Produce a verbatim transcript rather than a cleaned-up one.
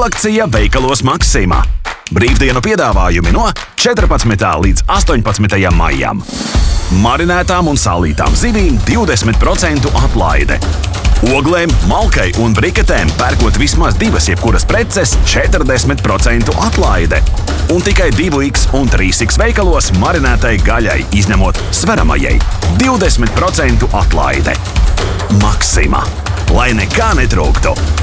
Lielakcija veikalos Maksima. Brīvdienu piedāvājumi no četrpadsmitā līdz astoņpadsmitajam maijam. Marinētām un sālītām zivīm divdesmit procentu atlaide. Oglēm, malkai un briketēm pērkot vismaz divas jebkuras preces četrdesmit procentu atlaide. Un tikai divi X un trīs X veikalos marinētai gaļai, izņemot sveramajai, divdesmit procentu atlaide. Maksima. Lai nekā netrūktu.